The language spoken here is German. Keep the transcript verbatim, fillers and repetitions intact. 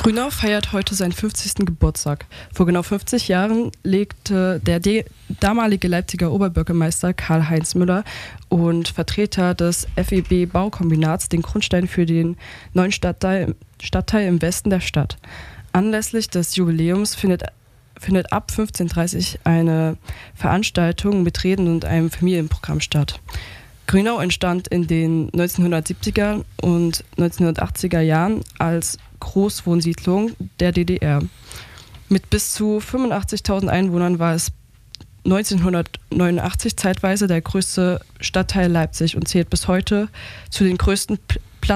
Grünau feiert heute seinen fünfzigsten Geburtstag. Vor genau fünfzig Jahren legte der de- damalige Leipziger Oberbürgermeister Karl-Heinz Müller und Vertreter des F E B-Baukombinats den Grundstein für den neuen Stadtteil, Stadtteil im Westen der Stadt. Anlässlich des Jubiläums findet, findet ab fünfzehn Uhr dreißig eine Veranstaltung mit Reden und einem Familienprogramm statt. Grünau entstand in den neunzehnhundertsiebziger und neunzehnhundertachtziger Jahren als Großwohnsiedlung der D D R. Mit bis zu fünfundachtzigtausend Einwohnern war es neunzehnhundertneunundachtzig zeitweise der größte Stadtteil Leipzig und zählt bis heute zu den größten